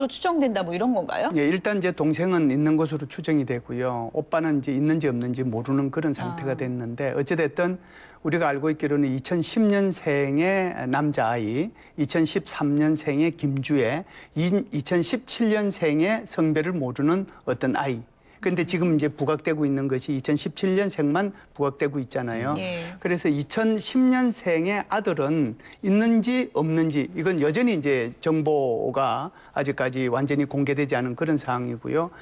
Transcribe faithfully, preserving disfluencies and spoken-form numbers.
또 추정된다 뭐 이런 건가요? 예, 일단 이제 동생은 있는 것으로 추정이 되고요. 오빠는 이제 있는지 없는지 모르는 그런 상태가 아. 됐는데 어찌됐든 우리가 알고 있기로는 이천십 년생의 남자아이, 이천십삼 년생의 김주애, 이천십칠 년생의 성별을 모르는 어떤 아이. 근데 지금 이제 부각되고 있는 것이 이천십칠 년생만 부각되고 있잖아요. 예. 그래서 이천십 년생의 아들은 있는지 없는지 이건 여전히 이제 정보가 아직까지 완전히 공개되지 않은 그런 상황이고요.